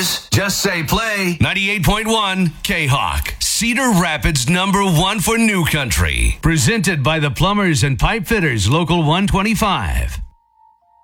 News. Just say play. 98.1 K-Hawk. Cedar Rapids #1 for New Country. Presented by the Plumbers and Pipe Fitters, Local 125.